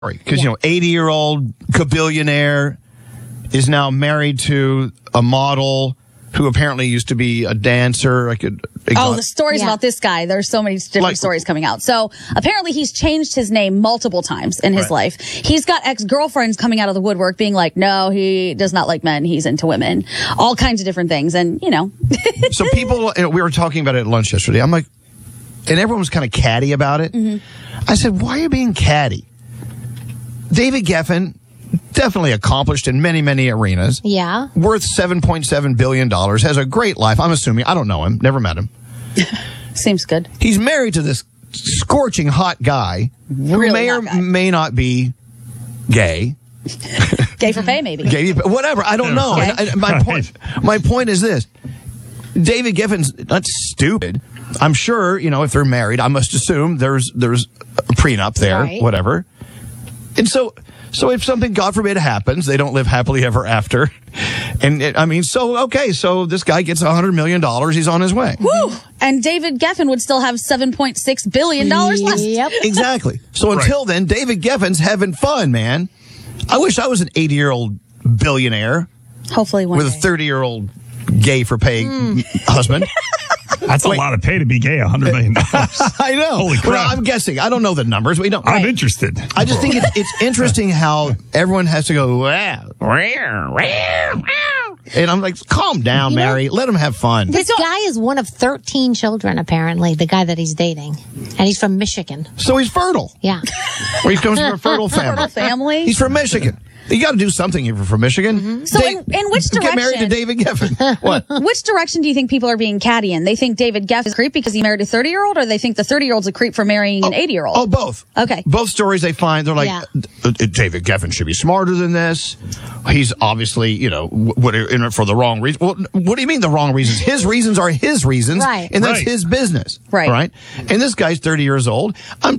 Because, 80-year-old kabillionaire is now married to a model who apparently used to be a dancer. The stories about this guy. There's so many different stories coming out. So apparently he's changed his name multiple times in his life. He's got ex-girlfriends coming out of the woodwork being like, no, he does not like men. He's into women. All kinds of different things. And, So people, we were talking about it at lunch yesterday. I'm like, and everyone was kind of catty about it. Mm-hmm. I said, why are you being catty? David Geffen, definitely accomplished in many, many arenas. Yeah. Worth $7.7 billion. Has a great life. I'm assuming. I don't know him. Never met him. Seems good. He's married to this scorching hot guy who may not be gay. Gay for pay, maybe. Gay, whatever. I don't know. Okay. My point is this. David Geffen's not stupid. I'm sure, if they're married, I must assume there's a prenup there, whatever. And so if something, God forbid, happens, they don't live happily ever after. And so this guy gets $100 million. He's on his way. Woo! And David Geffen would still have $7.6 billion left. Yep. Exactly. So until then, David Geffen's having fun, man. I wish I was an 80-year-old billionaire. Hopefully one with day. a 30-year-old gay for pay husband. That's a lot of pay to be gay, $100 million. I know. Holy crap. Well, I'm guessing. I don't know the numbers. I'm interested. I just think it's interesting how everyone has to go, and I'm like, calm down, Mary. Let him have fun. This guy is one of 13 children, apparently, the guy that he's dating. And he's from Michigan. So he's fertile. Yeah. Or he comes from a fertile family. He's from Michigan. You got to do something if you're from Michigan. Mm-hmm. So in which direction? Get married to David Geffen. What? Which direction do you think people are being catty in? They think David Geffen is a creep because he married a 30-year-old, or they think the 30-year's a creep for marrying an 80-year-old? Oh, both. Okay. Both stories they find, they're like, David Geffen should be smarter than this. He's obviously, in it for the wrong reason. Well, what do you mean the wrrong reasons? His reasons are his reasons, and that's his business. Right. And this guy's 30 years old.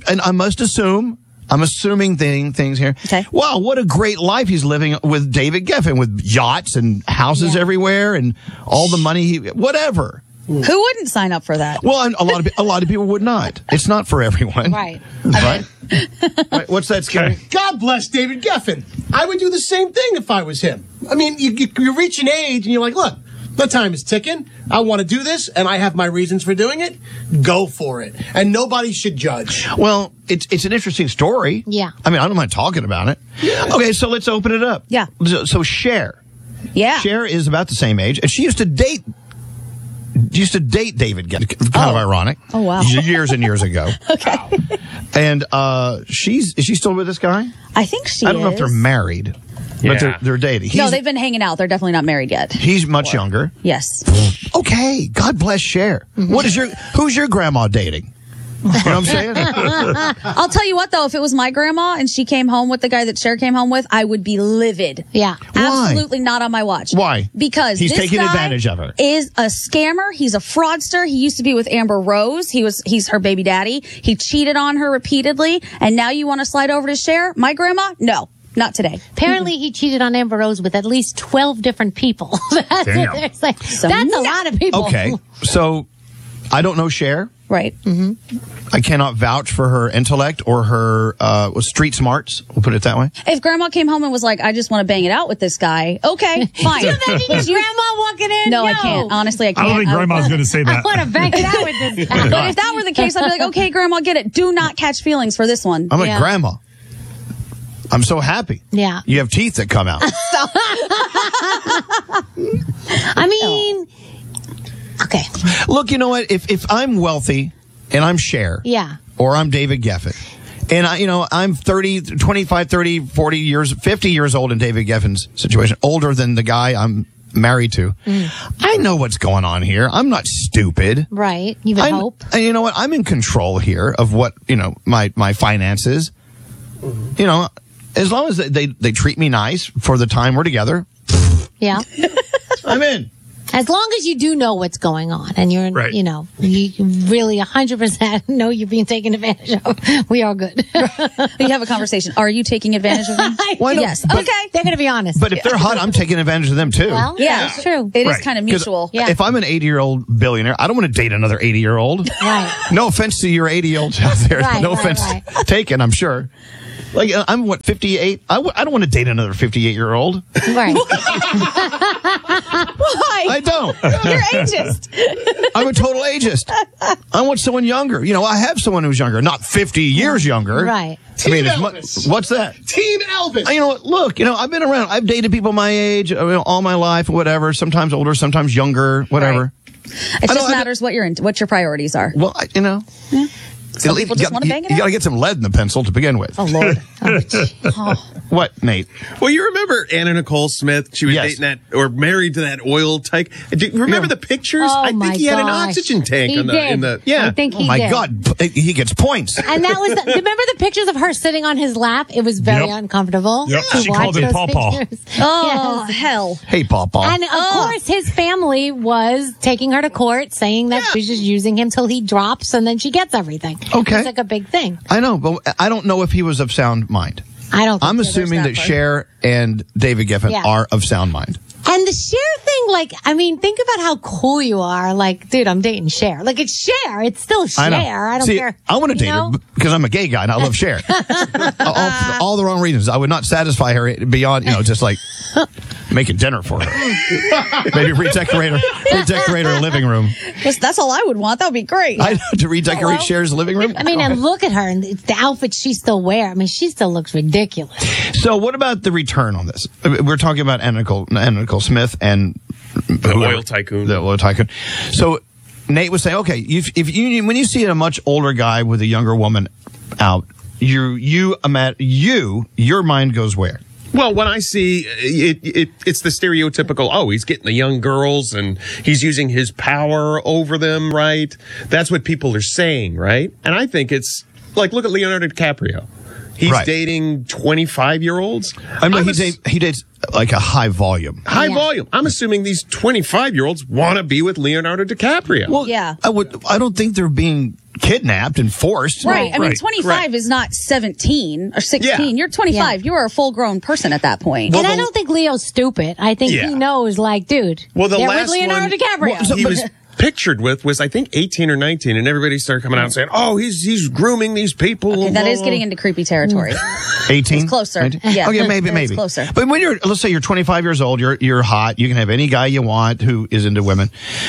I'm assuming things here. Okay. Wow, what a great life he's living with David Geffen, with yachts and houses everywhere and all the money whatever. Who wouldn't sign up for that? Well, a lot of people would not. It's not for everyone. Right. Right? What's that, Scary? God bless David Geffen. I would do the same thing if I was him. I mean, you reach an age and you're like, look, the time is ticking. I want to do this, and I have my reasons for doing it. Go for it. And nobody should judge. Well, it's an interesting story. Yeah. I mean, I don't mind talking about it. Okay, so let's open it up. Yeah. So Cher. Yeah. Cher is about the same age, and she used to date David Geffen. Kind of ironic. Oh, wow. Years and years ago. Okay. And is she still with this guy? I think she is. I don't know if they're married. But they're dating. No, they've been hanging out. They're definitely not married yet. He's much younger. Yes. Okay. God bless Cher. Who's your grandma dating? You know what I'm saying? I'll tell you what, though, if it was my grandma and she came home with the guy that Cher came home with, I would be livid. Yeah. Absolutely not on my watch. Why? Because he's this taking guy advantage of her. Is a scammer. He's a fraudster. He used to be with Amber Rose. He's her baby daddy. He cheated on her repeatedly. And now you want to slide over to Cher? My grandma? No. Not today. Apparently, he cheated on Amber Rose with at least 12 different people. That's a lot of people. Okay. So, I don't know Cher. Right. Mm-hmm. I cannot vouch for her intellect or her street smarts. We'll put it that way. If grandma came home and was like, I just want to bang it out with this guy, okay, fine. You imagine your grandma walking in? No, I can't. Honestly, I can't. I don't think grandma's going to say that. I want to bang it out with this guy. But if that were the case, I'd be like, okay, grandma, get it. Do not catch feelings for this one. I'm like, Grandma, I'm so happy. Yeah. You have teeth that come out. I mean, okay. Look, you know what? If I'm wealthy and I'm Cher. Yeah. Or I'm David Geffen. And I'm 25, 30, 40 years, 50 years old in David Geffen's situation. Older than the guy I'm married to. I know what's going on here. I'm not stupid. Right. You would hope. And you know what? I'm in control here of what, my finances. As long as they treat me nice for the time we're together. Yeah. I'm in. As long as you do know what's going on and you're, you really 100% know you're being taken advantage of, we are good. You have a conversation. Are you taking advantage of them? Why not? Yes. But, okay. They're going to be honest. But if they're hot, I'm taking advantage of them too. Well, yeah, that's true. It is kind of mutual. Yeah. If I'm an 80-year-old billionaire, I don't want to date another 80-year-old. Right. No offense to your 80-year-olds out there. Right, no offense taken, I'm sure. Like, I'm, 58? I don't want to date another 58-year-old. Right. Why? I don't. You're ageist. I'm a total ageist. I want someone younger. You know, I have someone who's younger, not 50 years younger. Right. I mean, Elvis. what's that? Team Elvis. You know what? Look, I've been around. I've dated people my age, all my life, whatever. Sometimes older, sometimes younger, whatever. It just matters what what your priorities are. Well, Yeah. Some people just want to bang it out. You got to get some lead in the pencil to begin with. Oh, Lord. What, Nate? Well, you remember Anna Nicole Smith? She was dating or married to that oil tyke. Do you remember the pictures? Oh, I think he had an oxygen tank in the. Yeah. I think he Oh, my did. God. He gets points. And that was, remember the pictures of her sitting on his lap? It was very uncomfortable. Yep. to She watch called him those Paw Paw. pictures. Oh, Yes. hell. Hey, Paw Paw. And of course, his family was taking her to court, saying that she's just using him till he drops, and then she gets everything. Okay. It's like a big thing. I know, but I don't know if he was of sound mind. I don't. Think I'm so. There's assuming that part. Cher and David Geffen are of sound mind. And the Cher thing, like, I mean, think about how cool you are. Like, dude, I'm dating Cher. Like, it's Cher. It's still Cher. I know. I don't See, care. I want to date her because I'm a gay guy and I love Cher. all the wrong reasons. I would not satisfy her beyond, just like making dinner for her. Maybe redecorate her living room. That's all I would want. That would be great. To redecorate Cher's living room? I mean, and look at her and the outfit she still wears. I mean, she still looks ridiculous. So what about the return on this? We're talking about Anna Nicole Smith and the oil tycoon. The oil tycoon. So Nate was saying, okay, when you see a much older guy with a younger woman out, your mind goes where? Well, when I see it's the stereotypical, he's getting the young girls and he's using his power over them, right? That's what people are saying, right? And I think it's like, look at Leonardo DiCaprio. He's dating 25-year-olds. I mean, he dates like a high volume. High volume. I'm assuming these 25-year-olds want to be with Leonardo DiCaprio. Well, yeah. I don't think they're being kidnapped and forced. Right. I mean, 25 is not 17 or 16. Yeah. You're 25. Yeah. You are a full-grown person at that point. And I don't think Leo's stupid. I think he knows, like, dude, well, the they're last with Leonardo DiCaprio. He was pictured with was, I think, 18 or 19, and everybody started coming out and saying, he's grooming these people. Okay, that is getting into creepy territory. 18? It's closer. 19? Yeah. Okay, maybe. It's closer. But when let's say you're 25 years old, you're hot, you can have any guy you want who is into women.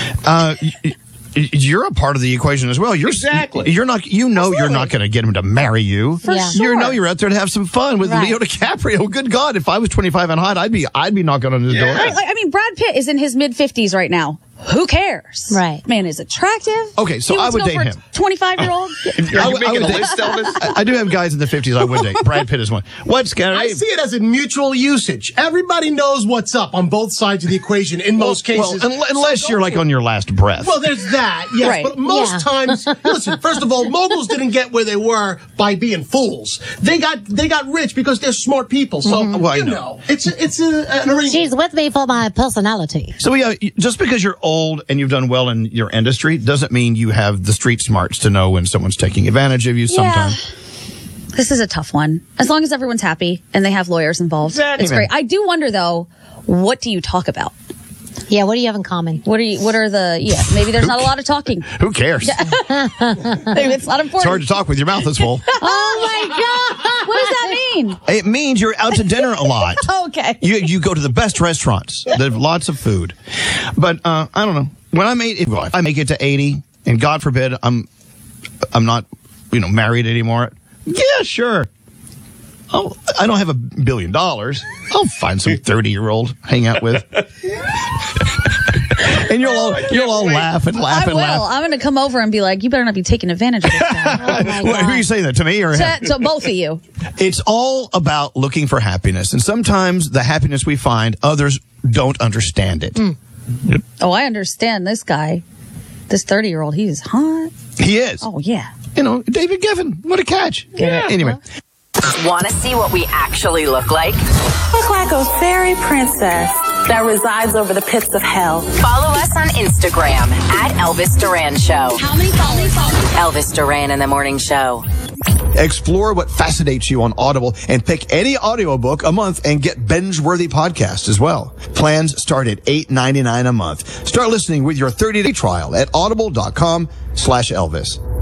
You're a part of the equation as well. Exactly. You're not. You're not going to get him to marry you. For sure. You're out there to have some fun with Leo DiCaprio. Good God, if I was 25 and hot, I'd be knocking on his door. I mean, Brad Pitt is in his mid-50s right now. Who cares? Right. Man is attractive. Okay, so I would date him. 25-year-old. Are you making a list, Elvis? I do have guys in the 50s I would date. Brad Pitt is one. What's Gary? I see it as a mutual usage. Everybody knows what's up on both sides of the equation in most cases. Well, unless you're like on your last breath. Well, there's that, yes. Right. But most times, listen, first of all, moguls didn't get where they were by being fools. They got rich because they're smart people. So, you know, it's an arrangement. She's with me for my personality. So, just because you're old and you've done well in your industry doesn't mean you have the street smarts to know when someone's taking advantage of you sometimes. This is a tough one. As long as everyone's happy and they have lawyers involved, it's great. I do wonder, though, what do you talk about? Yeah, what do you have in common? Maybe there's not a lot of talking. Who cares? Maybe it's not important. It's hard to talk with your mouth is full. Oh my God! What does that mean? It means you're out to dinner a lot. Okay. You go to the best restaurants. They have lots of food. But I don't know. When if I make it to 80, and God forbid I'm not married anymore. Yeah, sure. I don't have $1 billion. I'll find some 30-year-old hang out with. And you'll all laugh and laugh and laugh. I'm going to come over and be like, you better not be taking advantage of this guy. Oh my Who are God. you saying that to me or To both of you. It's all about looking for happiness, and sometimes the happiness we find, others don't understand it. Yep. Oh, I understand this guy. This 30-year-old, he is hot. He is. Oh, yeah. David Geffen. What a catch. Yeah. Anyway. Want to see what we actually look like? Look like a fairy princess that resides over the pits of hell. Follow us on Instagram at Elvis Duran Show. How many followers? Elvis Duran in the Morning Show. Explore what fascinates you on Audible and pick any audiobook a month and get binge-worthy podcasts as well. Plans start at $8.99 a month. Start listening with your 30-day trial at audible.com/Elvis.